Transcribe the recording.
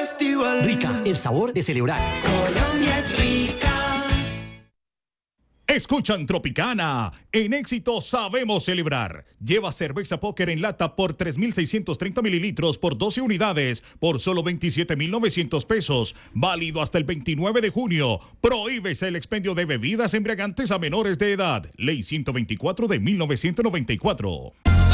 festival. Rica, el sabor de celebrar. Colombia es rica. Escuchan Tropicana. En Éxito sabemos celebrar. Lleva cerveza Póker en lata por 3,630 mililitros por 12 unidades por solo 27,900 pesos. Válido hasta el 29 de junio. Prohíbese el expendio de bebidas embriagantes a menores de edad. Ley 124 de 1994.